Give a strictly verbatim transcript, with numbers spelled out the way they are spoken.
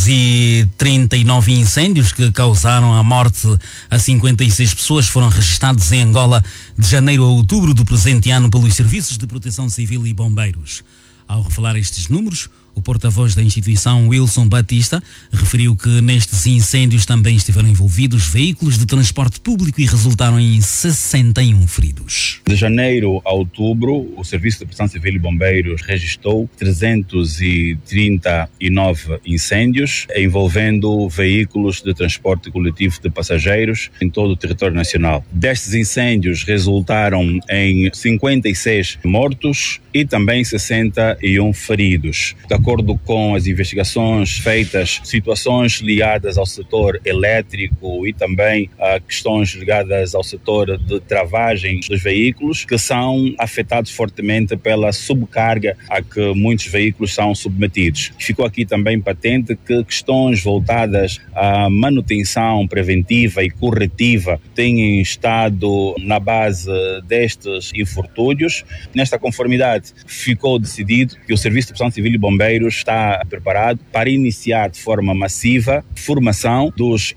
e trinta e nove incêndios que causaram a morte a cinquenta e seis pessoas foram registrados em Angola de janeiro a outubro do presente ano pelos Serviços de Proteção Civil e Bombeiros. Ao revelar estes números, o porta-voz da instituição, Wilson Batista, referiu que nestes incêndios também estiveram envolvidos veículos de transporte público e resultaram em sessenta e um feridos. De janeiro a outubro, o Serviço de Proteção Civil e Bombeiros registrou trezentos e trinta e nove incêndios envolvendo veículos de transporte coletivo de passageiros em todo o território nacional. Destes incêndios resultaram em cinquenta e seis mortos e também sessenta e um feridos. De acordo com as investigações feitas, situações ligadas ao setor elétrico e também a questões ligadas ao setor de travagem dos veículos, que são afetados fortemente pela subcarga a que muitos veículos são submetidos. Ficou aqui também patente que questões voltadas à manutenção preventiva e corretiva têm estado na base destes infortúnios. Nesta conformidade, ficou decidido que o Serviço de Proteção Civil e Bombeiros está preparado para iniciar de forma massiva formação dos